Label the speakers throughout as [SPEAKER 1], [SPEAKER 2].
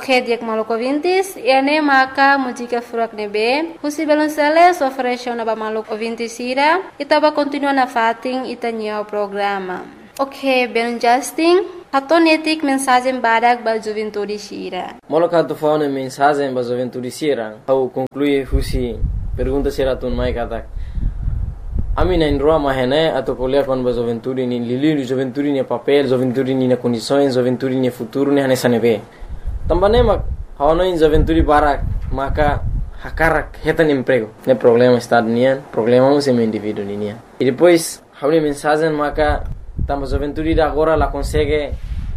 [SPEAKER 1] Ok, diak maluco ouvintes, ene maka música furak nebe, husi belonceles oferece na ba maluco ouvintes ira, itaba continua na fating itanya o programa. Ok, ben Justin, hatonetik mensagem badak ba juventude sira.
[SPEAKER 2] Moloka tu faune mensagem ba juventude sira, au conclui husi pergunta sira tun mai katak. Ami na indroa mahene atau kuliah kon ba juventude ni lili juventude ni papel, juventude ni na condições, juventude ni futuro ni hanesa nebe. Tambane mak hawano in juventude barak maka hakarak hetan emprego. Ne problema estado nian, problema um sem indivíduo nian. E depois hawni mensagem maka tamba juventude da agora la consegue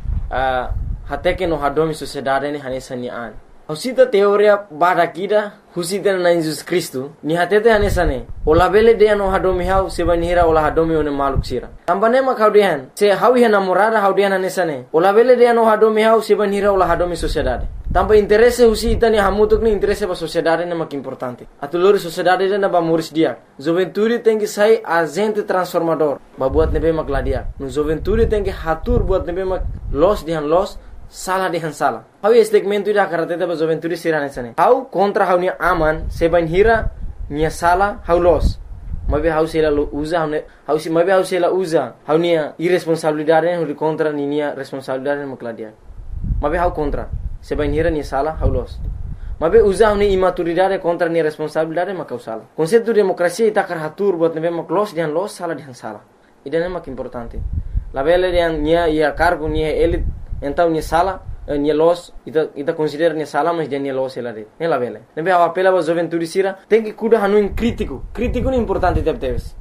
[SPEAKER 2] até que no hadomi sociedade ni hanesa ni an. Husita teoria bada kida husita na Jesus Cristo ni hatete hanesa ne. Ola bele de no hadomi hau seba nihira ola hadomi one maluk sira. Tambane mak haudian se hawi namorada haudian hanesa ne. Ola bele de no hadomi hau seba nihira ola hadomi sociedade. Tamba interesse husita ni hamutuk ni interesse ba sociedade ne mak importante. Atulori sociedade na ba muris dia. Juventude tem que sai agente transformador. Ba buat nebe mak ladia. No juventude tem que hatur buat nebe mak los dihan los salah dihan salah. Hau segmento ida karateta ba juventude sirane sane. Hau kontra hau ni aman seban hira nia salah hau los. Mabe hau sela usa hau si mabe hau sela usa hau nia irresponsabilidade hau kontra ni nia responsabilidade makladia. Mabe hau kontra seban hira nia salah hau los. Mabe usa hau ni imaturidade kontra nia responsabilidade makau salah. Konsepto demokrasia ita karatur buat nebe mak los dihan los salah dihan salah. Idane mak importante. La bele dihan nia ia cargo nia elit então ni sala ni los ita considera ni sala mas dia ni los ela de ela vele nebe a apela ba juventude sira tem que cuidar hanu crítico ni importante teves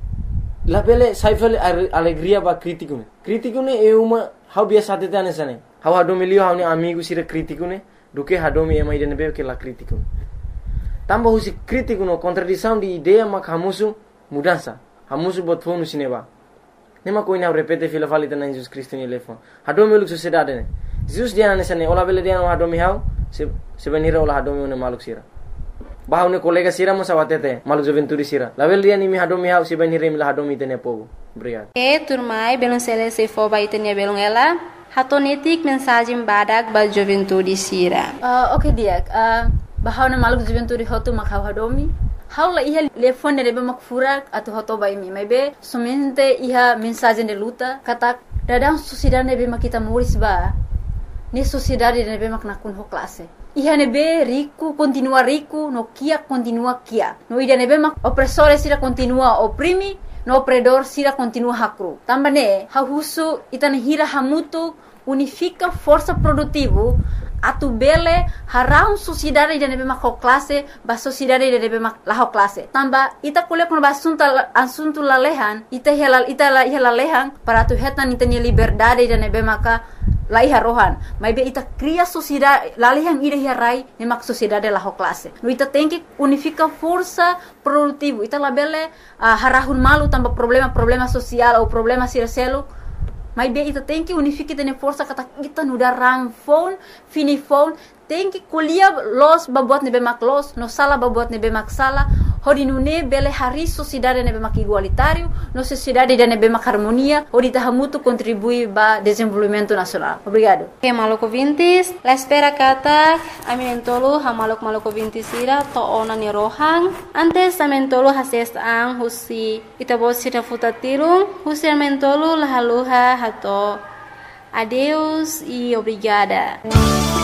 [SPEAKER 2] la vele saifel alegria ba crítico ne é uma how biasa tete anesane how hadomilio how ni amigo sira crítico ne do que hadomi é mais de nebe que la crítico tamba husi crítico no contradição de ideia mak hamusu mudança hamusu bot fonu sineba nema koina repete fila falita na Jesus Cristo ni lefon hadomi luk sociedade ne Jesus dia na sane ola bele dia no hadomi hau se benira ola hadomi ne maluk sira bahau ne kolega sira mo sawatete maluk juventude sira la bele dia ni mi hadomi hau se benira mi la hadomi tene pogo obrigado
[SPEAKER 1] turmai belon sele se fo ba itenia belon ela hatonetik mensagem badak ba juventude sira.
[SPEAKER 3] Ok dia bahau na maluk juventude hotu makau hadomi haula iha telefone nebe mak furak atau hoto bai mi maybe somente iha mensagem de luta kata dadang sociedade nebe mak kita muris ba ni sociedade nebe mak nakun ho classe iha nebe rico continua rico no kia continua kia no ida nebe mak opressore sira continua oprimi no opredor sira continua hakru tambane hahusu itane hira hamutu unifica força produtivo atu bele harau sociedade de nebe mak classe ba sociedade de nebe mak la classe tamba ita kule kun asunto lalehan ita lalehan para tu hetan ita ni liberdade de nebe maka la iha rohan mai be ita cria sociedade lalehan ida hirai ne mak sociedade la classe no ita tem que unifica força produtivo ita la bele harahun malu tamba problema social ou problema sircelo mas bem, ita tem que unificar tene força kata kita nuda rang phone, fini phone, tem que colher los babuat nebe mak los, no sala babuat nebe mak sala, hodi nune bele hari sociedade nebe mak igualitário, no sociedade de nebe mak harmonia, hodi tahamutu contribui ba desenvolvimento nacional. Obrigado.
[SPEAKER 1] Ok, maluco vintis, la espera kata, aminentolo ha maluco vintis ira to ona ni rohang, antes amentolo hases ang husi itabos sira futatirung, husi amentolo lahaluha hato. Adeus e obrigada.